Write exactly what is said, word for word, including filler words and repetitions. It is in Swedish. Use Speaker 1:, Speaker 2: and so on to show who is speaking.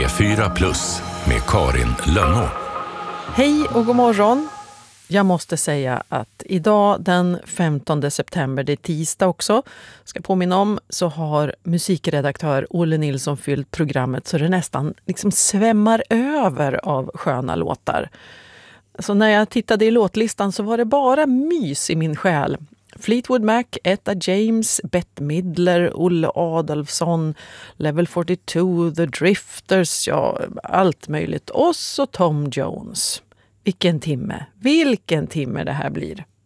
Speaker 1: fyra plus med Karin Lönnå.
Speaker 2: Hej och god morgon. Jag måste säga att idag den femtonde september, det är tisdag också, ska påminna om, så har musikredaktör Olle Nilsson fyllt programmet så det nästan liksom svämmar över av sköna låtar. Så när jag tittade i låtlistan så var det bara mys i min själ. Fleetwood Mac, Etta James, Bette Midler, Olle Adolfsson, Level fyrtiotvå, The Drifters, ja, allt möjligt. Och så Tom Jones. Vilken timme, vilken timme det här blir.